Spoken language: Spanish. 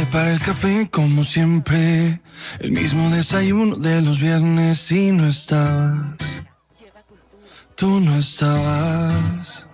Prepara el café como siempre, el mismo desayuno de los viernes y no estabas. Tú no estabas.